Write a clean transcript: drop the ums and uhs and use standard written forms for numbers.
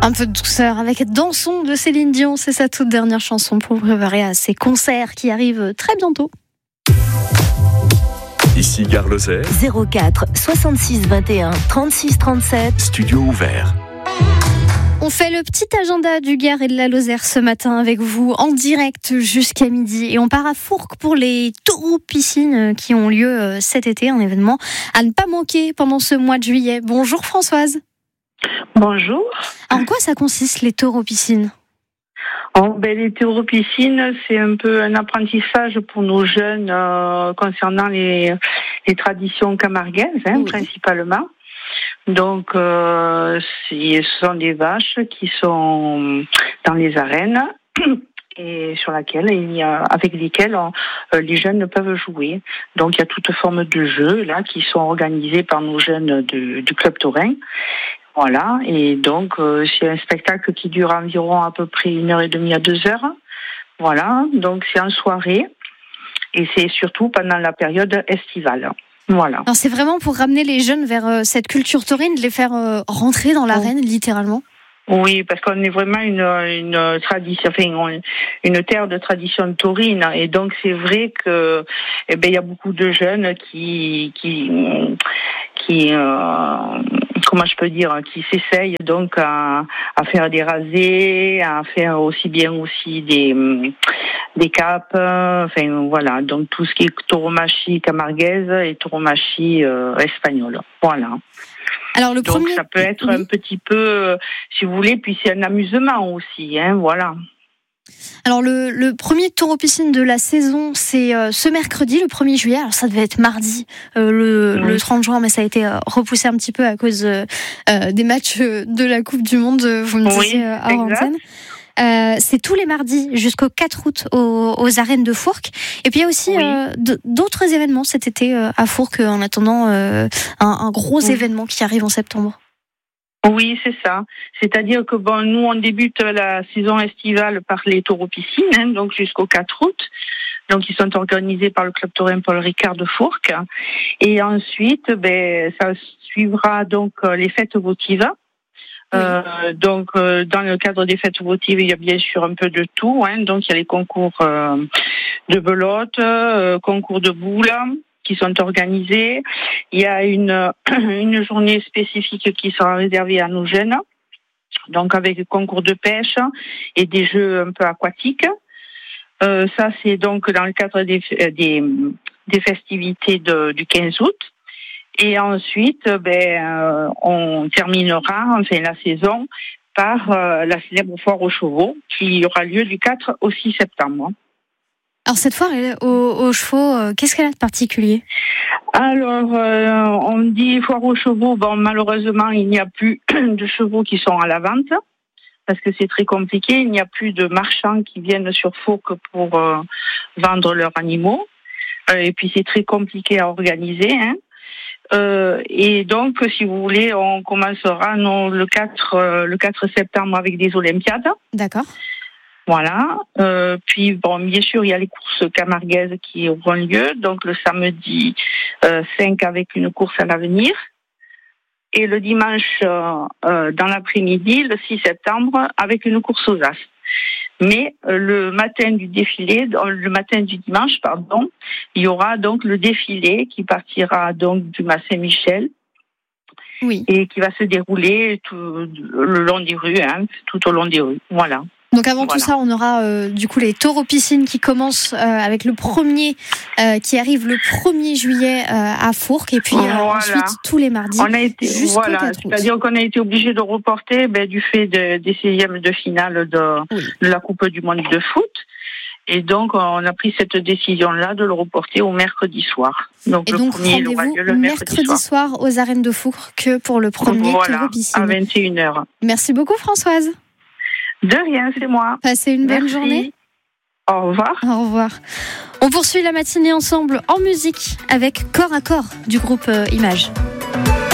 Un peu de douceur avec Dansons de Céline Dion, c'est sa toute dernière chanson pour préparer à ses concerts qui arrivent très bientôt. Ici Gare Lozère, 04 66 21 36 37. studio ouvert. On fait le petit agenda du Gard et de la Lozère ce matin avec vous en direct jusqu'à midi et on part à Fourques pour les taureaux piscines qui ont lieu cet été, un événement à ne pas manquer pendant ce mois de juillet. Bonjour Françoise. Bonjour. En quoi ça consiste les taureaux piscines ? Les taureaux piscines, c'est un peu un apprentissage pour nos jeunes concernant les traditions camarguaises, Oui. principalement. Donc, ce sont des vaches qui sont dans les arènes et sur laquelle avec lesquelles les jeunes peuvent jouer. Donc, il y a toute forme de jeux là qui sont organisés par nos jeunes du club taurin. Voilà, et donc c'est un spectacle qui dure environ à peu près 1h30 à 2h. Voilà, donc c'est en soirée et c'est surtout pendant la période estivale. Voilà. Alors c'est vraiment pour ramener les jeunes vers cette culture taurine, de les faire rentrer dans l'arène littéralement. Oui, parce qu'on est vraiment une tradition, une terre de tradition taurine, et donc c'est vrai que il y a beaucoup de jeunes qui comment je peux dire, qui s'essayent donc à faire des rasés, à faire aussi bien des capes, voilà, donc tout ce qui est tauromachie camarguaise et tauromachie espagnole. Voilà. Alors le donc premier... ça peut être un petit peu, si vous voulez, puis c'est un amusement aussi, voilà. Alors le premier taureau piscine de la saison, c'est ce mercredi, le 1er juillet. Alors ça devait être mardi, le 30 juin, mais ça a été repoussé un petit peu à cause des matchs de la Coupe du Monde, vous me disiez à antenne. C'est tous les mardis jusqu'au 4 août aux arènes de Fourques. Et puis il y a aussi d'autres événements cet été à Fourques en attendant un gros événement qui arrive en septembre. Oui, c'est ça. C'est-à-dire que nous on débute la saison estivale par les taureaux piscines, donc jusqu'au 4 août. Donc ils sont organisés par le club taurin Paul Ricard de Fourques. Et ensuite, ça suivra donc les fêtes votives. Donc dans le cadre des fêtes votives, il y a bien sûr un peu de tout, donc il y a les concours de belote, concours de boules qui sont organisés. Il y a une journée spécifique qui sera réservée à nos jeunes, donc avec le concours de pêche et des jeux un peu aquatiques. Ça c'est donc dans le cadre des festivités du 15 août. Et ensuite, on terminera la saison par la célèbre foire aux chevaux qui aura lieu du 4 au 6 septembre. Alors cette foire aux chevaux, qu'est-ce qu'elle a de particulier ? Alors, on dit foire aux chevaux. Malheureusement, il n'y a plus de chevaux qui sont à la vente parce que c'est très compliqué. Il n'y a plus de marchands qui viennent sur Fourques pour vendre leurs animaux. Et puis, c'est très compliqué à organiser, et donc, si vous voulez, on commencera le 4 septembre avec des Olympiades. D'accord. Voilà. Puis, bien sûr, il y a les courses camarguaises qui auront lieu. Donc, le samedi 5 avec une course à l'avenir. Et le dimanche, dans l'après-midi, le 6 septembre, avec une course aux as. Mais le matin du dimanche, il y aura donc le défilé qui partira donc du Mas Saint-Michel et qui va se dérouler tout le long des rues, tout au long des rues. Voilà. Donc avant tout ça, on aura du coup les taureaux piscines qui commencent avec le premier qui arrive le 1er juillet à Fourques et puis ensuite tous les mardis. On a été c'est-à-dire qu'on a été obligé de reporter du fait des 16e de finale de la Coupe du Monde de foot. Et donc on a pris cette décision-là de le reporter au mercredi soir. Donc le premier aura lieu le mercredi soir aux arènes de Fourques pour le premier taureau piscine. À 21h. Merci beaucoup Françoise. De rien, c'est moi. Passez une bonne journée. Au revoir. Au revoir. On poursuit la matinée ensemble en musique avec Corps à Corps du groupe Images.